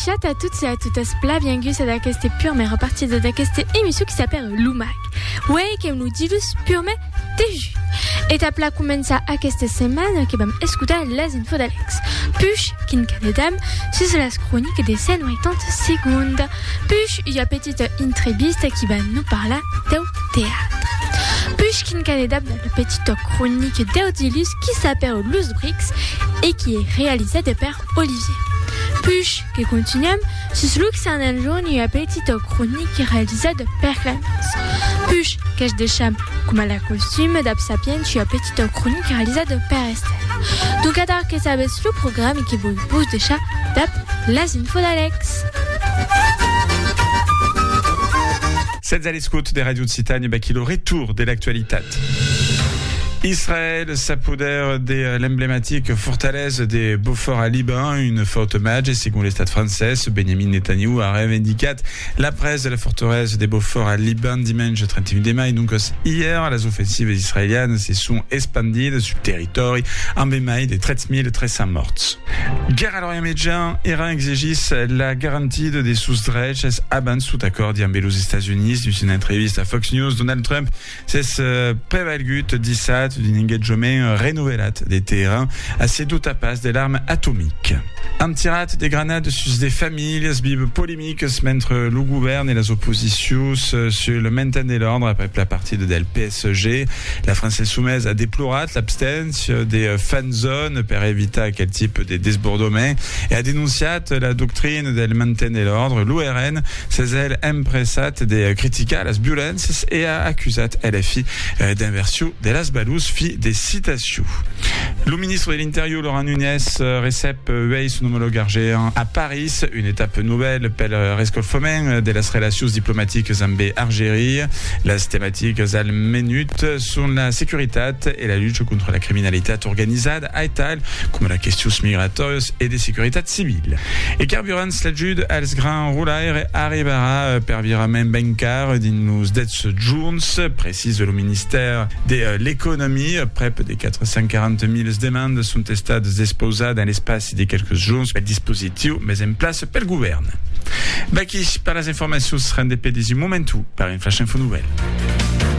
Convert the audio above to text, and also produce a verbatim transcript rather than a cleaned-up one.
chat à toutes et à toutes, spla bienvenue à d'aqueste pure mais repartie de d'aqueste émission qui s'appelle Lumac. Ouais, que nous dilus pure mais déju. Et ta pla commença aquesta setmana que vam escutar les infos d'Alex. Puis, quin canedam, sur la chronique des scènes quatre-vingt secondes. Puis, il y a petite entreviste qui va nous parler de théâtre. Puis, quin canedam, la petite chronique d'Odilus qui s'appelle Luz Brix et qui est réalisée de Père Olivier. Puis, que continuem, sur Lux en un jour, il y a petite chronique réalisée de Père Clémence. Puis, que je déchame, comme à la costume d'Absapien, il y a petite chronique réalisée de Père Estelle. Donc, à que ça va le programme et qui vous pousse déjà d'ap les infos d'Alex. Cette à l'écoute des radios de Citagne, bah, qui le retour de l'actualité. Israël s'apodère de l'emblématique forteresse de Beaufort à Liban, une forte match, et selon l'État français, Benjamin Netanyahu a revendiqué la presse de la forteresse de Beaufort à Liban dimanche trente et un mai. Donc, hier, les offensives israéliennes se sont expandies sur le territoire en bémaille de treize mille trois cents morts. Guerre à l'Orient Médian, Iran exige la garantie des sous-droits avant sous accord amb les États-Unis. Dans une entreviste à Fox News, Donald Trump s'est prévalut dissat d'un engagement renouvelat de Téhéran à ses doutes à passe de l'arme atomique. Un tirat des grenades sur des familles, bible polémique entre le gouvernement et les oppositions sur le maintien de l'ordre après la partie de P S G. La France soumise a déploré l'abstention des fan zones pour éviter quel type de désbordement et a dénoncé la doctrine du maintien de l'ordre. L'U R N s'est elle impressat de critiquer les violences et a accusé L F I d'inversion de las balous fi des citations. Le ministre de l'Intérieur, Laurent Nunez, récep veille son homologue argéen à Paris, une étape nouvelle pour le rescolfament de las relations diplomatiques amb Algérie. Las thématiques al menut sont la sécurité et la lutte contre la criminalité organisée à tal comme la question migratoire et des sécurités civiles. Et carburant l'adjude als grand roulaire arrivera per virament bancaire dins dets junts, précise le ministère de l'économie. Près des quatre cent quarante mille demandes sont estades exposées dans l'espace de quelques jours. Le dispositif mais en place par le gouvernement. Baki, par les informations, sera indépendant du moment par une flash info nouvelle.